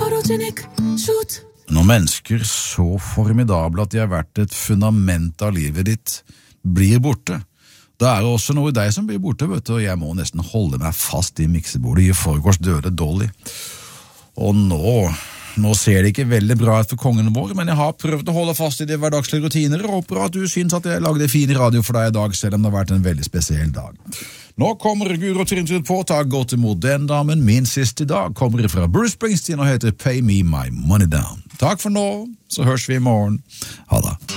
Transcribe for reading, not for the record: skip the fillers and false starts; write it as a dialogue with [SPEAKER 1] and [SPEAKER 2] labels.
[SPEAKER 1] Photogenic shoot.
[SPEAKER 2] Når mennesker så formidable at de har vært et fundament av livet ditt, blir borte, da det også noe i deg som blir borte, vet du, og jeg må nesten holde meg fast i miksebordet. I forgårs døde Dolly. Og nå ser det ikke veldig bra ut for kongen vår, men jeg har prøvd å holde fast i de hverdagslige rutiner, og håper at du synes at jeg lagde fin radio for deg i dag, selv om det har vært en veldig spesiell dag. Nå kommer Guro Trindrud på, ta godt imot den damen. Min siste dag kommer fra Bruce Springsteen og heter Pay Me My Money Down. Takk for nå, så hørs vi i morgen. Ha det.